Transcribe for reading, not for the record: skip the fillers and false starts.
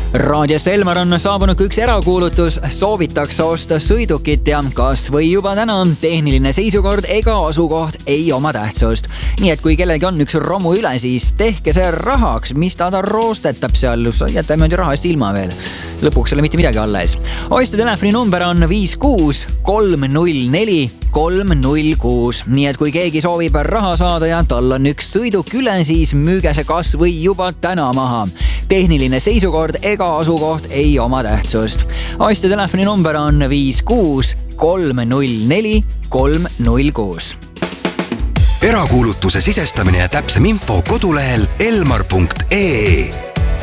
Raadios Elmar on saabunud ka üks erakuulutus. Soovitakse osta sõidukit ja kas või juba täna tehniline seisukord ega asukoht ei oma tähtsust. Nii et kui kellelgi on üks romu üle, siis tehke see rahaks, mis ta roostetab seal. Jätame nüüd rahast ilma veel. Lõpuks ei ole mitte midagi alles. Oiste telefoni number on 56 304 306. Nii et kui keegi soovib raha saada ja tal on üks sõiduk üle, siis müüge see kas või juba täna maha. Tehniline seisukord ega asukoht ei oma tähtsust. Oiste telefoni number on 56 304 306. Erakuulutuse sisestamine ja täpsem info kodulehel elmar.ee.